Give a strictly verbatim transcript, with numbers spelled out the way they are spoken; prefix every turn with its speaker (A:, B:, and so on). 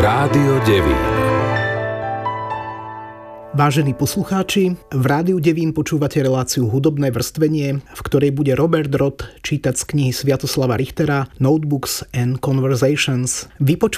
A: Rádio Devín.
B: Vážení poslucháči, v Rádiu Devín počúvate reláciu Hudobné vrstvenie, v ktorej bude Robert Roth čítať z knihy Sviatoslava Richtera Notebooks and Conversations. Vypočujte